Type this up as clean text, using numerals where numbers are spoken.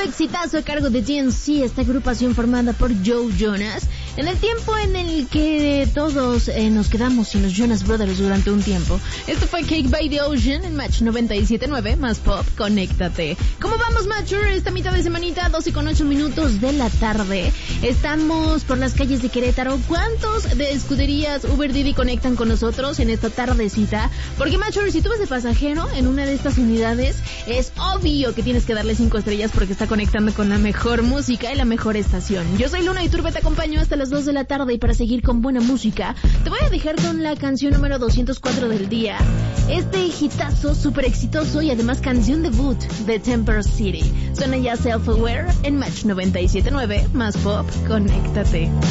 exitazo a cargo de GNC, esta agrupación formada por Joe Jonas, en el tiempo en el que todos nos quedamos sin los Jonas Brothers durante un tiempo. Esto fue Cake by the Ocean en Match 97.9, más pop, conéctate. ¿Cómo vamos, Matcher? Esta mitad de semanita, 12:08 de la tarde. Estamos por las calles de Querétaro. ¿Cuántos de escuderías Uber Didi conectan con nosotros en esta tardecita? Porque, Matcher, si tú vas de pasajero en una de estas unidades, es obvio que tienes que darle 5 estrellas porque está conectando con la mejor música y la mejor estación. Yo soy Luna y Turbe, te acompaño hasta las 2 de la tarde, y para seguir con buena música, te voy a dejar con la canción número 204 del día. Este hitazo súper exitoso y además canción debut de Temper City. Suena ya Self Aware en Match 97.9, más pop, conéctate.